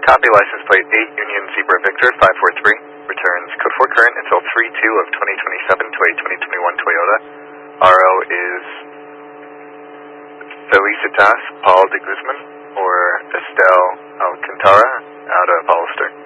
Copy license plate 8 Union Zebra Victor 543. Returns code 4 current until 3/2 of 2027 to a 2021 Toyota. RO is Felicitas Paul de Guzman or Estelle Alcantara out of Hollister.